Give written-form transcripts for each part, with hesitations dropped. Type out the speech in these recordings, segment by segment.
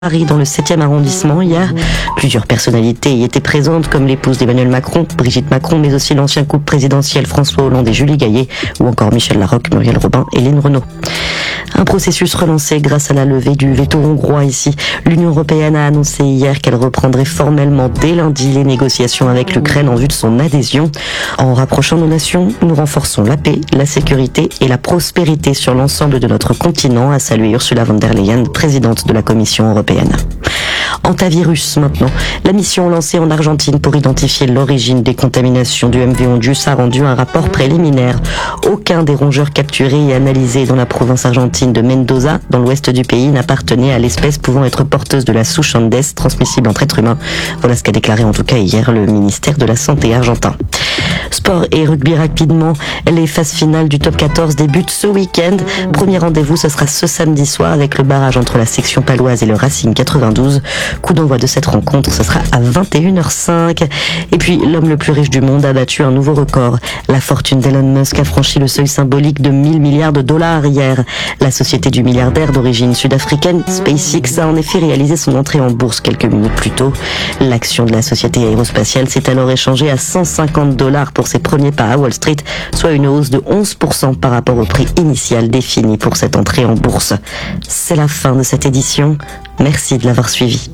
Paris, dans le 7e arrondissement, hier. Plusieurs personnalités y étaient présentes, comme l'épouse d'Emmanuel Macron, Brigitte Macron, mais aussi l'ancien couple présidentiel François Hollande et Julie Gaillet, ou encore Michel Larocque, Muriel Robin et Lynn Renaud. Un processus relancé grâce à la levée du veto hongrois ici. L'Union européenne a annoncé hier qu'elle reprendrait formellement dès lundi les négociations avec l'Ukraine en vue de son adhésion. En rapprochant nos nations, nous renforçons la paix, la sécurité et la prospérité sur l'ensemble de notre continent, a salué Ursula von der Leyen, présidente de la Commission européenne. Antivirus maintenant. La mission lancée en Argentine pour identifier l'origine des contaminations du MV Ondius a rendu un rapport préliminaire. Aucun des rongeurs capturés et analysés dans la province argentine de Mendoza, dans l'ouest du pays, n'appartenait à l'espèce pouvant être porteuse de la souche Andes, transmissible entre êtres humains. Voilà ce qu'a déclaré en tout cas hier le ministère de la Santé argentin. Sport et rugby rapidement, les phases finales du top 14 débutent ce week-end. Premier rendez-vous, ce sera ce samedi soir avec le barrage entre la section paloise et le Racing 92. Coup d'envoi de cette rencontre, ce sera à 21h05. Et puis, l'homme le plus riche du monde a battu un nouveau record. La fortune d'Elon Musk a franchi le seuil symbolique de 1000 milliards de dollars hier. La société du milliardaire d'origine sud-africaine, SpaceX, a en effet réalisé son entrée en bourse quelques minutes plus tôt. L'action de la société aérospatiale s'est alors échangée à $150 pour ses premiers pas à Wall Street, soit une hausse de 11% par rapport au prix initial défini pour cette entrée en bourse. C'est la fin de cette édition. Merci de l'avoir suivi.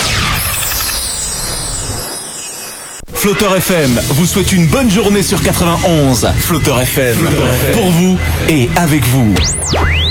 Flotteur FM vous souhaite une bonne journée sur 91. Flotteur FM, pour vous et avec vous.